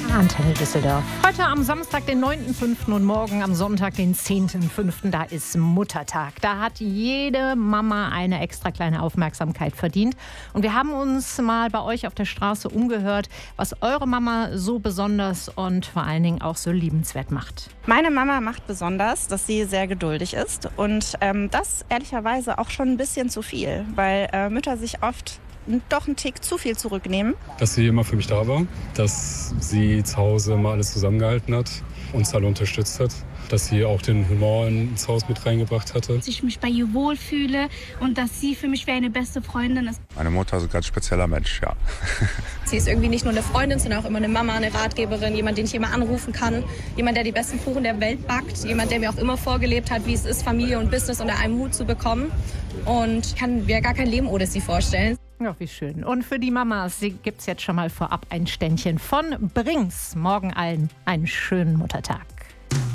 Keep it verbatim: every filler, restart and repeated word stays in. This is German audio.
Antenne Düsseldorf. Heute am Samstag, den neunten fünften und morgen am Sonntag, den zehnten fünften Da ist Muttertag. Da hat jede Mama eine extra kleine Aufmerksamkeit verdient. Und wir haben uns mal bei euch auf der Straße umgehört, was eure Mama so besonders und vor allen Dingen auch so liebenswert macht. Meine Mama macht besonders, dass sie sehr geduldig ist. Und ähm, das ehrlicherweise auch schon ein bisschen zu viel, weil äh, Mütter sich oft doch einen Tick zu viel zurücknehmen. Dass sie immer für mich da war, dass sie zu Hause immer alles zusammengehalten hat, uns alle unterstützt hat, dass sie auch den Humor ins Haus mit reingebracht hatte. Dass ich mich bei ihr wohlfühle und dass sie für mich wie eine beste Freundin ist. Meine Mutter ist ein ganz spezieller Mensch, ja. Sie ist irgendwie nicht nur eine Freundin, sondern auch immer eine Mama, eine Ratgeberin, jemand, den ich immer anrufen kann, jemand, der die besten Kuchen der Welt backt, jemand, der mir auch immer vorgelebt hat, wie es ist, Familie und Business unter einem Hut zu bekommen. Und ich kann mir gar kein Leben ohne sie vorstellen. Ja, wie schön. Und für die Mamas gibt es jetzt schon mal vorab ein Ständchen von Brinks. Morgen allen einen schönen Muttertag.